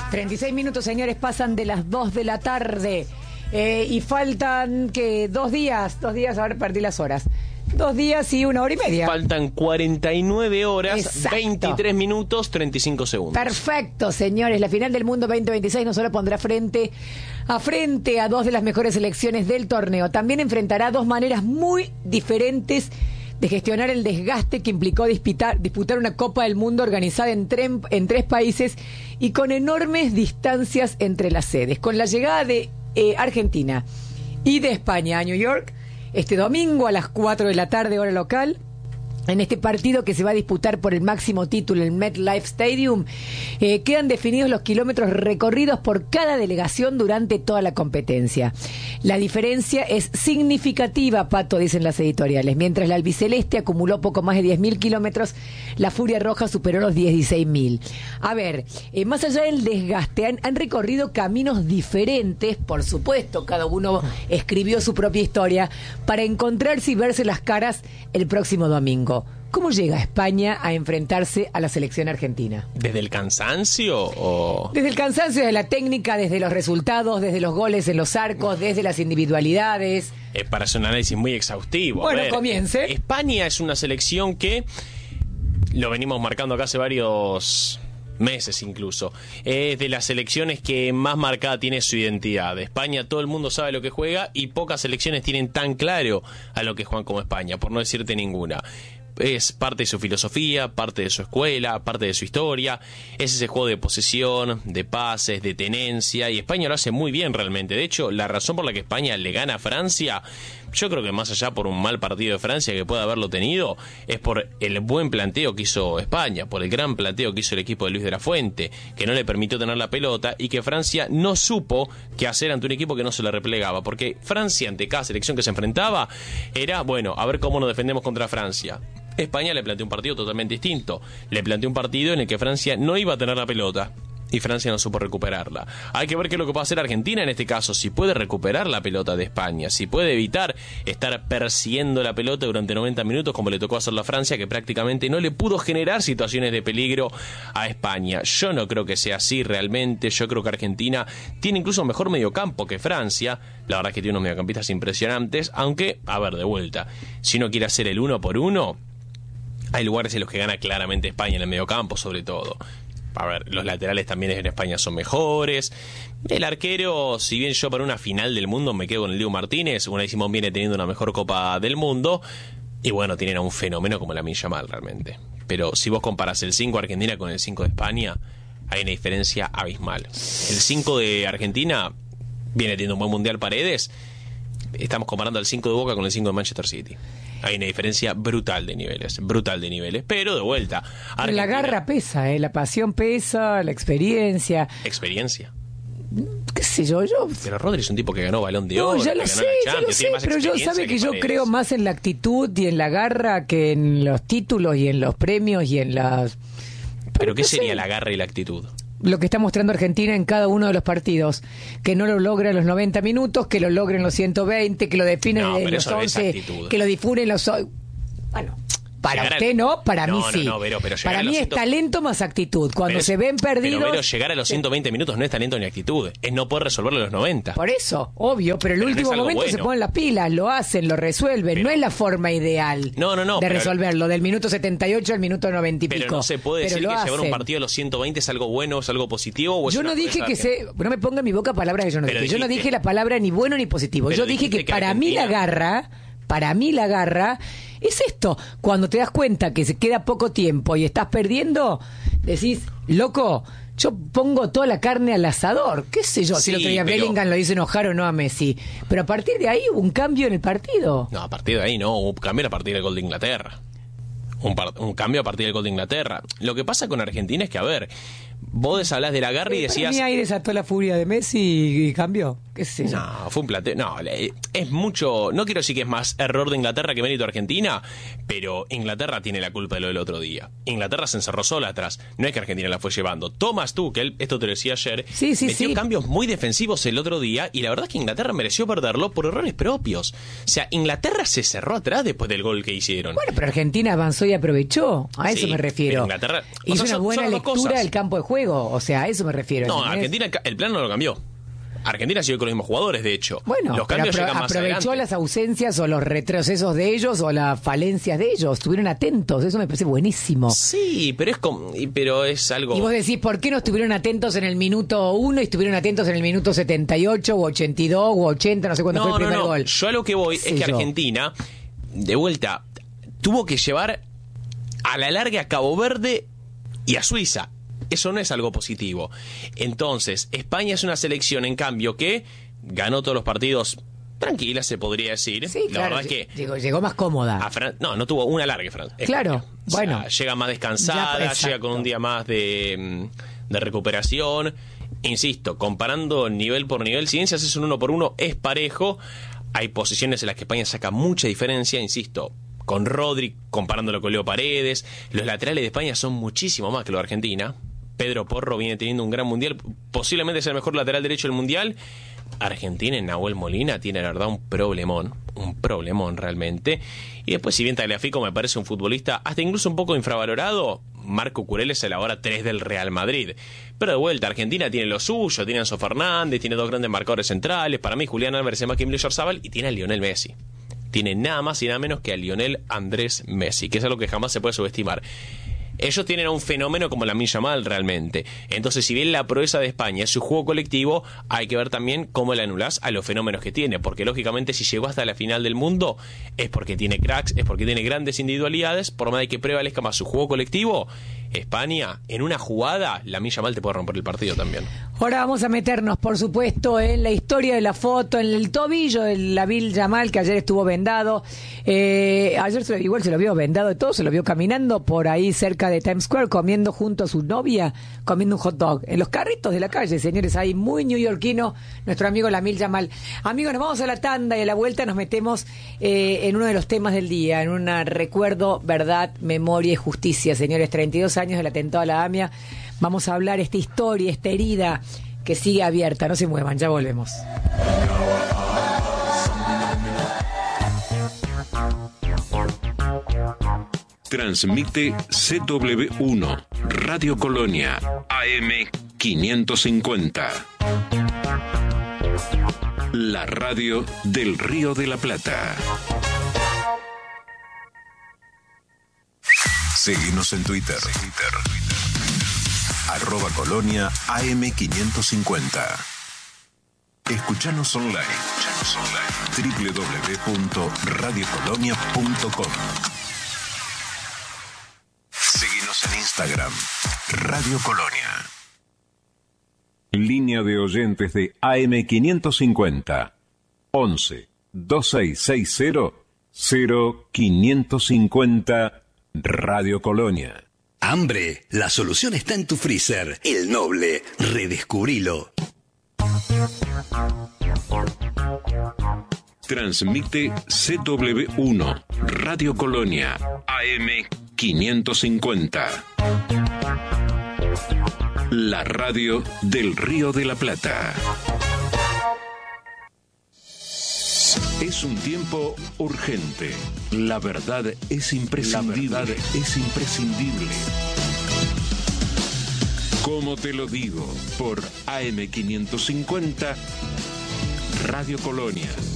36 minutos, señores, pasan de las 2 de la tarde. Y faltan, ¿qué? 2 días, ahora perdí las horas. 2 días y 1 hora y media. Faltan 49 horas, Exacto. 23 minutos, 35 segundos. Perfecto, señores. La final del mundo 2026 no solo pondrá frente a 2 de las mejores selecciones del torneo, también enfrentará 2 maneras muy diferentes de gestionar el desgaste que implicó disputar una Copa del Mundo organizada en 3 países y con enormes distancias entre las sedes. Con la llegada de Argentina y de España a New York este domingo a las 4 de la tarde, hora local, en este partido que se va a disputar por el máximo título en MetLife Stadium, quedan definidos los kilómetros recorridos por cada delegación durante toda la competencia. La diferencia es significativa, Pato, dicen las editoriales. Mientras la albiceleste acumuló poco más de 10.000 kilómetros, la Furia Roja superó los 16.000. A ver, más allá del desgaste, han recorrido caminos diferentes, por supuesto, cada uno escribió su propia historia, para encontrarse y verse las caras el próximo domingo. ¿Cómo llega España a enfrentarse a la selección argentina? ¿Desde el cansancio o...? Desde el cansancio, desde la técnica, desde los resultados, desde los goles en los arcos, desde las individualidades. Para hacer un análisis muy exhaustivo. Bueno, comience. España es una selección que, lo venimos marcando acá hace varios meses incluso, es de las selecciones que más marcada tiene su identidad. España, todo el mundo sabe lo que juega y pocas selecciones tienen tan claro a lo que juegan como España, por no decirte ninguna. Es parte de su filosofía, parte de su escuela, parte de su historia. Es ese juego de posesión, de pases, de tenencia, y España lo hace muy bien realmente. De hecho, la razón por la que España le gana a Francia, yo creo que más allá por un mal partido de Francia que pueda haberlo tenido, es por el buen planteo que hizo España, por el gran planteo que hizo el equipo de Luis de la Fuente, que no le permitió tener la pelota y que Francia no supo qué hacer ante un equipo que no se le replegaba, porque Francia, ante cada selección que se enfrentaba, era, bueno, a ver cómo nos defendemos contra Francia. España le planteó un partido totalmente distinto. Le planteó un partido en el que Francia no iba a tener la pelota y Francia no supo recuperarla. Hay que ver qué es lo que puede hacer Argentina en este caso, si puede recuperar la pelota de España, si puede evitar estar persiguiendo la pelota durante 90 minutos como le tocó hacerlo a Francia, que prácticamente no le pudo generar situaciones de peligro a España. Yo no creo que sea así realmente. Yo creo que Argentina tiene incluso un mejor mediocampo que Francia. La verdad es que tiene unos mediocampistas impresionantes, aunque, a ver, de vuelta, si uno quiere hacer el 1 por 1, hay lugares en los que gana claramente España en el mediocampo, sobre todo. A ver, los laterales también en España son mejores. El arquero, si bien yo para una final del mundo me quedo con el Diego Martínez, Unai Simón viene teniendo una mejor Copa del Mundo. Y bueno, tienen a un fenómeno como Lamine Yamal realmente. Pero si vos comparás el 5 de Argentina con el 5 de España, hay una diferencia abismal. El 5 de Argentina viene teniendo un buen mundial Paredes. Estamos comparando al 5 de Boca con el 5 de Manchester City. Hay una diferencia brutal de niveles, pero de vuelta. Argentina, la garra pesa, la pasión pesa, la experiencia. ¿Experiencia? ¿Qué sé yo? Pero Rodri es un tipo que ganó Balón de Oro, ya lo sé, pero yo sabe que yo creo más en la actitud y en la garra que en los títulos y en los premios y en las... ¿Pero qué sería la garra y la actitud? Lo que está mostrando Argentina en cada uno de los partidos, que no lo logra en los 90 minutos, que lo logra en los 120, que lo define en los 11, que lo difunde en los... Bueno, para usted no, para mí sí. Pero para mí es talento más actitud. Cuando se ven perdidos... Pero llegar a los 120 minutos no es talento ni actitud, es no poder resolverlo a los 90. Por eso, obvio, pero en el último momento se ponen las pilas, lo hacen, lo resuelven. No es la forma ideal de resolverlo, del minuto 78 al minuto 90 y pico. Pero no se puede decir que llevar un partido a los 120 es algo bueno, es algo positivo. ¿O es yo no dije que no me ponga en mi boca palabras que yo no dije. Yo no dije la palabra ni bueno ni positivo. Yo dije que para mí la garra es esto. Cuando te das cuenta que se queda poco tiempo y estás perdiendo, decís, loco, yo pongo toda la carne al asador. ¿Qué sé yo? Si el otro día Bellingham lo hizo enojar o no a Messi. Pero a partir de ahí hubo un cambio en el partido. No, a partir de ahí no, hubo un cambio a partir del gol de Inglaterra. Un cambio a partir del gol de Inglaterra. Lo que pasa con Argentina es que, a ver, vos hablás de la garra y decías... ¿Para mí ahí desató la furia de Messi y cambió? ¿Qué sé yo? No, fue un planteo... No, es mucho... No quiero decir que es más error de Inglaterra que mérito de Argentina, pero Inglaterra tiene la culpa de lo del otro día. Inglaterra se encerró sola atrás. No es que Argentina la fue llevando. Thomas Tuchel, esto te lo decía ayer, metió cambios muy defensivos el otro día y la verdad es que Inglaterra mereció perderlo por errores propios. O sea, Inglaterra se cerró atrás después del gol que hicieron. Bueno, pero Argentina avanzó y aprovechó. A eso me refiero. Inglaterra... Hizo una buena lectura del campo de juego. O sea, a eso me refiero. No, ¿entendés? Argentina, el plan no lo cambió. Argentina siguió con los mismos jugadores, de hecho. Bueno, los cambios llegan más aprovechó adelante. las ausencias o los retrocesos de ellos o las falencias de ellos. Estuvieron atentos, eso me parece buenísimo. Sí, pero es algo... Y vos decís, ¿por qué no estuvieron atentos en el minuto 1 y estuvieron atentos en el minuto 78 o 82 o 80, no sé cuándo fue el primer gol? Yo a lo que voy es que Argentina, de vuelta, tuvo que llevar a la larga a Cabo Verde y a Suiza. Eso no es algo positivo. Entonces, España es una selección, en cambio, que ganó todos los partidos tranquila, se podría decir. Sí, la claro, verdad es que llegó más cómoda. no tuvo una larga Francia. Claro, bueno. O sea, llega más descansada, llega con un día más de recuperación. Insisto, comparando nivel por nivel, si bien se hace un 1 por 1, es parejo. Hay posiciones en las que España saca mucha diferencia, insisto. Con Rodri, comparándolo con Leo Paredes. Los laterales de España son muchísimo más que los de Argentina. Pedro Porro viene teniendo un gran mundial, posiblemente es el mejor lateral derecho del mundial. Argentina en Nahuel Molina tiene la verdad un problemón realmente. Y después, si bien Tagliafico me parece un futbolista hasta incluso un poco infravalorado, Marco Curel es el ahora 3 del Real Madrid. Pero de vuelta, Argentina tiene lo suyo, tiene a Enzo Fernández, tiene dos grandes marcadores centrales. Para mí, Julián Álvarez es más que Emilio Oyarzabal y tiene a Lionel Messi. Tiene nada más y nada menos que a Lionel Andrés Messi, que es algo que jamás se puede subestimar. Ellos tienen a un fenómeno como Lamine Yamal realmente. Entonces, si bien la proeza de España es su juego colectivo, hay que ver también cómo le anulás a los fenómenos que tiene. Porque lógicamente si llegó hasta la final del mundo es porque tiene cracks, es porque tiene grandes individualidades. Por más de que prevalezca más su juego colectivo, España, en una jugada, Lamine Yamal te puede romper el partido también. Ahora vamos a meternos, por supuesto, en la historia de la foto, en el tobillo de Lamine Yamal, que ayer estuvo vendado. Ayer igual se lo vio vendado y todo, se lo vio caminando por ahí cerca de Times Square, comiendo junto a su novia, comiendo un hot dog. En los carritos de la calle, señores, ahí muy neoyorquino, nuestro amigo Lamine Yamal. Amigos, nos vamos a la tanda y a la vuelta nos metemos en uno de los temas del día, en un recuerdo, verdad, memoria y justicia, señores. 32 años del atentado a la AMIA. Vamos a hablar esta historia, esta herida que sigue abierta. No se muevan, ya volvemos. Transmite CW1 Radio Colonia AM 550. La radio del Río de la Plata. Seguinos en Twitter. @Colonia AM550. Escuchanos online. www.radiocolonia.com. Seguinos en Instagram. Radio Colonia. Línea de oyentes de AM550. 11 2660 0550 Radio Colonia. Hambre, la solución está en tu freezer. El Noble, redescubrilo. Transmite CW1 Radio Colonia AM 550. La radio del Río de la Plata. Es un tiempo urgente. La verdad es imprescindible. Como te lo digo, por AM550 Radio Colonia.